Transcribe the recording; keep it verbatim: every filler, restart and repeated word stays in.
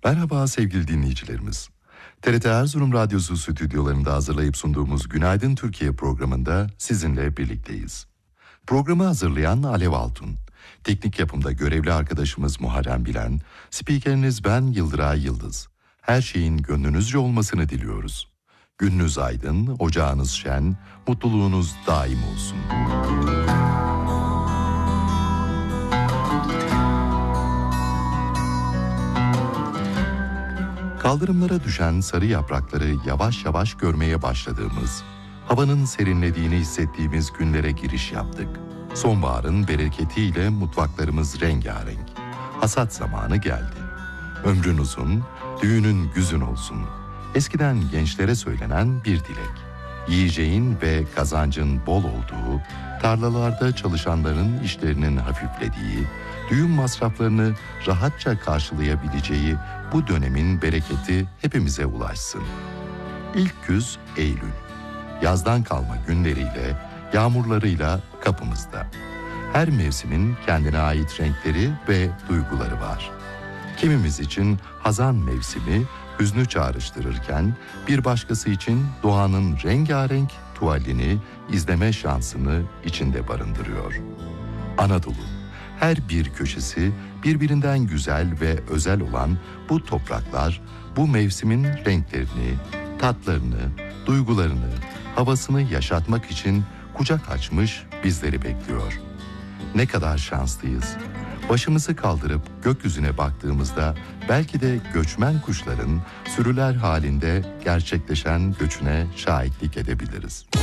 Merhaba sevgili dinleyicilerimiz. T R T Erzurum Radyosu stüdyolarında hazırlayıp sunduğumuz Günaydın Türkiye programında sizinle birlikteyiz. Programı hazırlayan Alev Altun, teknik yapımda görevli arkadaşımız Muharrem Bilen, spikeriniz ben Yıldıray Yıldız. Her şeyin gönlünüzce olmasını diliyoruz. Gününüz aydın, ocağınız şen, mutluluğunuz daim olsun. Kaldırımlara düşen sarı yaprakları yavaş yavaş görmeye başladığımız, havanın serinlediğini hissettiğimiz günlere giriş yaptık. Sonbaharın bereketiyle mutfaklarımız rengarenk. Hasat zamanı geldi. Ömrün uzun, düğünün güzün olsun. Eskiden gençlere söylenen bir dilek. Yiyeceğin ve kazancın bol olduğu, tarlalarda çalışanların işlerinin hafiflediği, düğün masraflarını rahatça karşılayabileceği bu dönemin bereketi hepimize ulaşsın. İlk güz Eylül. Yazdan kalma günleriyle, yağmurlarıyla kapımızda. Her mevsimin kendine ait renkleri ve duyguları var. Kimimiz için hazan mevsimi hüznü çağrıştırırken, bir başkası için doğanın rengarenk tuvalini izleme şansını içinde barındırıyor. Anadolu, her bir köşesi birbirinden güzel ve özel olan bu topraklar, bu mevsimin renklerini, tatlarını, duygularını, havasını yaşatmak için kucak açmış bizleri bekliyor. Ne kadar şanslıyız. Başımızı kaldırıp gökyüzüne baktığımızda belki de göçmen kuşların sürüler halinde gerçekleşen göçüne şahitlik edebiliriz.